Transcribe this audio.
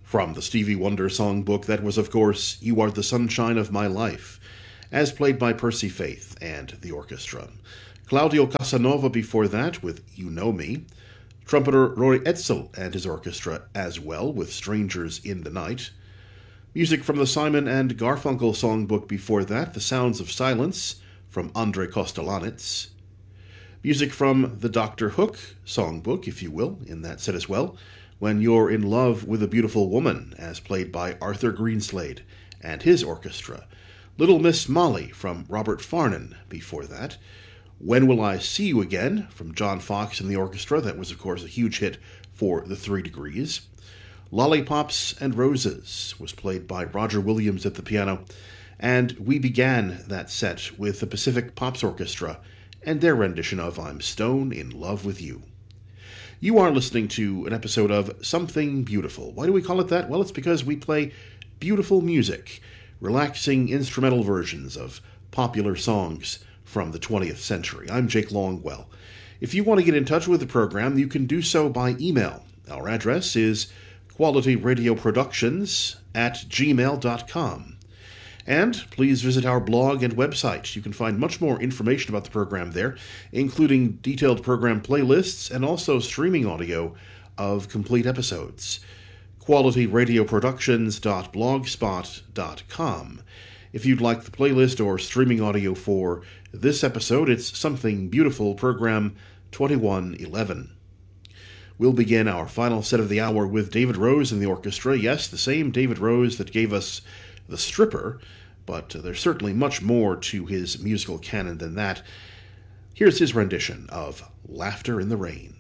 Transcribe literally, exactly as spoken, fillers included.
From the Stevie Wonder songbook, that was, of course, You Are the Sunshine of My Life, as played by Percy Faith and the orchestra. Claudio Casanova before that with You Know Me. Trumpeter Roy Edsel and his orchestra as well with Strangers in the Night. Music from the Simon and Garfunkel songbook before that, The Sounds of Silence, from Andrei Kostelanetz. Music from the Doctor Hook songbook, if you will, in that set as well, When You're in Love with a Beautiful Woman, as played by Arthur Greenslade and his orchestra. Little Miss Molly from Robert Farnon before that. When Will I See You Again from John Fox and the orchestra. That was, of course, a huge hit for the Three Degrees. Lollipops and Roses was played by Roger Williams at the piano. And we began that set with the Pacific Pops Orchestra and their rendition of I'm Stone in Love with You. You are listening to an episode of Something Beautiful. Why do we call it that? Well, it's because we play beautiful music, relaxing instrumental versions of popular songs from the twentieth century. I'm Jake Longwell. If you want to get in touch with the program, you can do so by email. Our address is qualityradioproductions at gmail dot com. And please visit our blog and website. You can find much more information about the program there, including detailed program playlists and also streaming audio of complete episodes. quality radio productions dot blogspot dot com. If you'd like the playlist or streaming audio for this episode, it's Something Beautiful, program twenty-one eleven. We'll begin our final set of the hour with David Rose and the orchestra. Yes, the same David Rose that gave us The Stripper, but there's certainly much more to his musical canon than that. Here's his rendition of Laughter in the Rain.